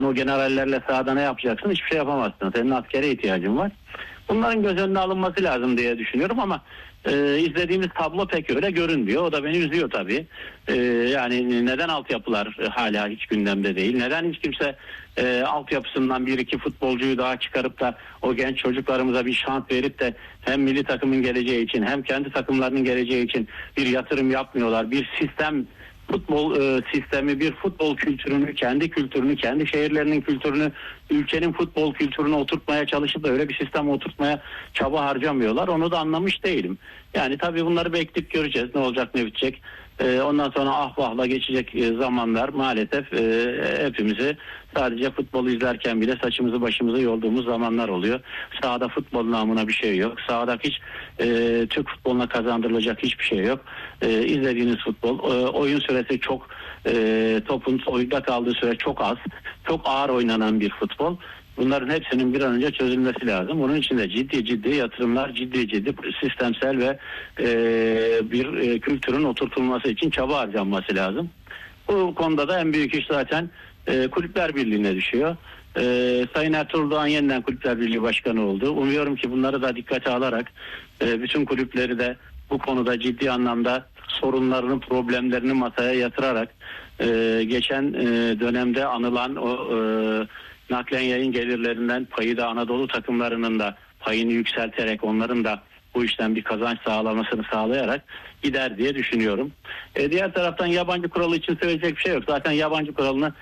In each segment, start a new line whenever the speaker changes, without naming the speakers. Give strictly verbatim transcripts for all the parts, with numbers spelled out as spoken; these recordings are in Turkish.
O generallerle sahada ne yapacaksın? Hiçbir şey yapamazsın. Senin askere ihtiyacın var. Bunların göz önüne alınması lazım diye düşünüyorum ama e, izlediğimiz tablo pek öyle görünmüyor. O da beni üzüyor tabii. E, yani neden altyapılar hala hiç gündemde değil? Neden hiç kimse e, altyapısından bir iki futbolcuyu daha çıkarıp da o genç çocuklarımıza bir şans verip de hem milli takımın geleceği için hem kendi takımlarının geleceği için bir yatırım yapmıyorlar? Bir sistem futbol e, sistemi, bir futbol kültürünü, kendi kültürünü, kendi şehirlerinin kültürünü, ülkenin futbol kültürünü oturtmaya çalışıp da öyle bir sistem oturtmaya çaba harcamıyorlar. Onu da anlamış değilim. Yani tabii bunları bekleyip göreceğiz. Ne olacak, ne bitecek. E, ondan sonra ah vahla geçecek e, zamanlar maalesef e, hepimizi sadece futbolu izlerken bile saçımızı başımızı yolduğumuz zamanlar oluyor. Sahada futbol namına bir şey yok. Sahada hiç e, Türk futboluna kazandırılacak hiçbir şey yok. E, izlediğiniz futbol e, oyun süresi çok e, topun oyunda kaldığı süre çok az. Çok ağır oynanan bir futbol. Bunların hepsinin bir an önce çözülmesi lazım. Bunun için de ciddi ciddi yatırımlar, ciddi ciddi sistemsel ve e, bir e, kültürün oturtulması için çaba harcanması lazım. Bu konuda da en büyük iş zaten e, Kulüpler Birliği'ne düşüyor. E, Sayın Ertuğrul Doğan yeniden Kulüpler Birliği Başkanı oldu. Umuyorum ki bunları da dikkate alarak e, bütün kulüpleri de bu konuda ciddi anlamda sorunlarını, problemlerini masaya yatırarak e, geçen e, dönemde anılan o e, naklen yayın gelirlerinden payı da Anadolu takımlarının da payını yükselterek onların da bu işten bir kazanç sağlamasını sağlayarak gider diye düşünüyorum. E, diğer taraftan yabancı kuralı için söyleyecek bir şey yok. Zaten yabancı kuralını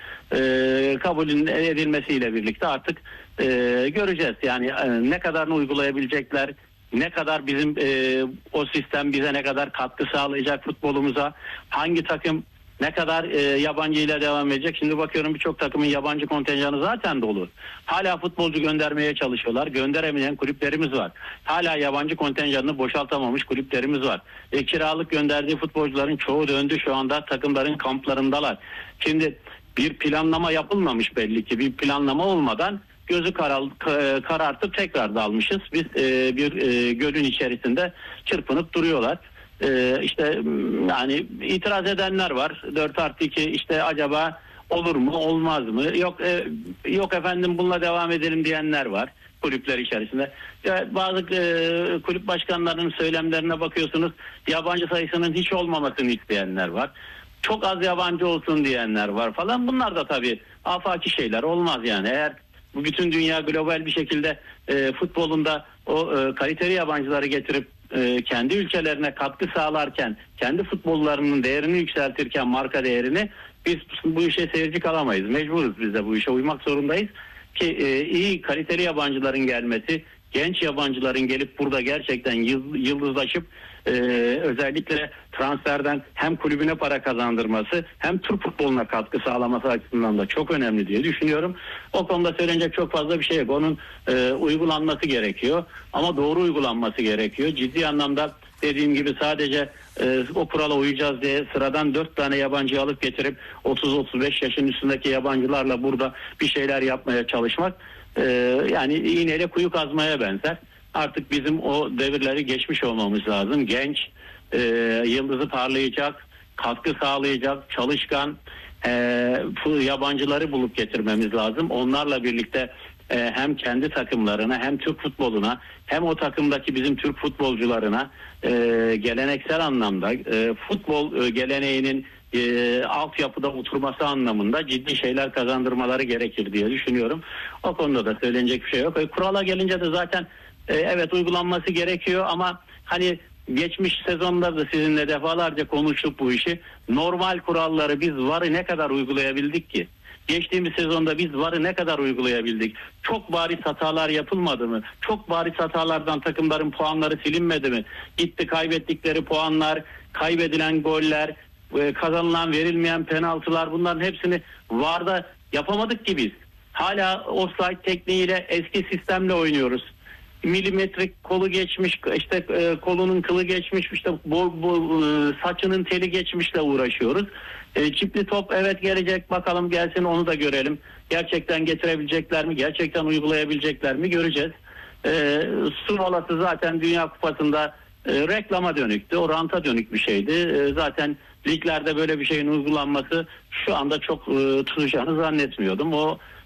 e, kabul edilmesiyle birlikte artık e, göreceğiz. Yani e, ne kadarını uygulayabilecekler, ne kadar bizim e, o sistem bize ne kadar katkı sağlayacak futbolumuza, hangi takım ne kadar e, yabancı ile devam edecek. Şimdi bakıyorum birçok takımın yabancı kontenjanı zaten dolu. Hala futbolcu göndermeye çalışıyorlar. Gönderemeyen kulüplerimiz var. Hala yabancı kontenjanını boşaltamamış kulüplerimiz var. E, kiralık gönderdiği futbolcuların çoğu döndü, şu anda takımların kamplarındalar. Şimdi bir planlama yapılmamış belli ki. Bir planlama olmadan gözü karal, karartıp tekrar dalmışız. Biz e, bir e, gölün içerisinde çırpınıp duruyorlar. Ee, işte yani itiraz edenler var. dört artı iki işte acaba olur mu olmaz mı? Yok e, yok efendim bununla devam edelim diyenler var kulüpler içerisinde. Ya, bazı e, kulüp başkanlarının söylemlerine bakıyorsunuz, yabancı sayısının hiç olmamasını isteyenler var. Çok az yabancı olsun diyenler var falan. Bunlar da tabii afaki şeyler, olmaz yani. Eğer bu bütün dünya global bir şekilde e, futbolunda o e, kaliteli yabancıları getirip e, kendi ülkelerine katkı sağlarken, kendi futbollarının değerini yükseltirken, marka değerini, biz bu işe seyirci kalamayız. Mecburuz biz de bu işe uymak zorundayız ki e, iyi kaliteli yabancıların gelmesi, genç yabancıların gelip burada gerçekten yıldızlaşıp e, özellikle transferden hem kulübüne para kazandırması hem Türk futboluna katkı sağlaması açısından da çok önemli diye düşünüyorum. O konuda söylenecek çok fazla bir şey yok. Onun e, uygulanması gerekiyor ama doğru uygulanması gerekiyor. Ciddi anlamda dediğim gibi sadece e, o kurala uyacağız diye sıradan dört tane yabancı alıp getirip otuz otuz beş yaşın üstündeki yabancılarla burada bir şeyler yapmaya çalışmak e, yani iğneyle kuyu kazmaya benzer. Artık bizim o devirleri geçmiş olmamız lazım. Genç, e, yıldızı parlayacak, katkı sağlayacak, çalışkan e, yabancıları bulup getirmemiz lazım. Onlarla birlikte e, hem kendi takımlarına hem Türk futboluna hem o takımdaki bizim Türk futbolcularına e, geleneksel anlamda e, futbol e, geleneğinin e, altyapıda oturması anlamında ciddi şeyler kazandırmaları gerekir diye düşünüyorum. O konuda da söylenecek bir şey yok. E, kurala gelince de zaten e, evet uygulanması gerekiyor ama hani geçmiş sezonlarda sizinle defalarca konuştuk bu işi. Normal kuralları biz varı ne kadar uygulayabildik ki? Geçtiğimiz sezonda biz varı ne kadar uygulayabildik? Çok bariz hatalar yapılmadı mı? Çok bariz hatalardan takımların puanları silinmedi mi? Gitti kaybettikleri puanlar, kaybedilen goller, kazanılan verilmeyen penaltılar, bunların hepsini varda yapamadık ki biz. Hala offside tekniğiyle, eski sistemle oynuyoruz. Milimetrik kolu geçmiş, işte e, kolunun kılı geçmiş, işte bu, bu e, saçının teli geçmişle uğraşıyoruz. E, çipli top evet gelecek, bakalım gelsin onu da görelim. Gerçekten getirebilecekler mi? Gerçekten uygulayabilecekler mi? Göreceğiz. E, su molası zaten Dünya Kupası'nda e, reklama dönüktü. O ranta dönük bir şeydi. E, zaten liglerde böyle bir şeyin uygulanması şu anda çok e, tutacağını zannetmiyordum. O